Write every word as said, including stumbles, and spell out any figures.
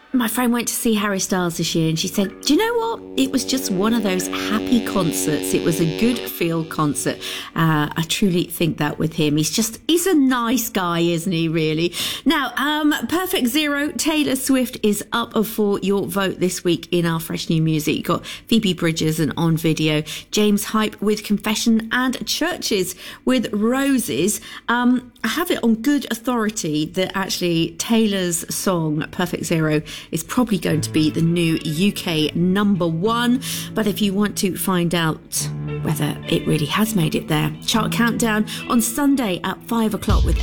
My friend went to see Harry Styles this year and she said, do you know what? It was just one of those happy concerts. It was a good feel concert. Uh, I truly think that with him. He's just, he's a nice guy, isn't he, really? Now, um, Perfect Zero, Taylor Swift is up for your vote this week in our Fresh New Music. You've got Phoebe Bridgers and On Video, James Hype with Confession, and Churches with Roses. Um, I have it on good authority that actually Taylor's song, Perfect Zero, is probably going to be the new U K number one. But if you want to find out whether it really has made it there, chart countdown on Sunday at five o'clock with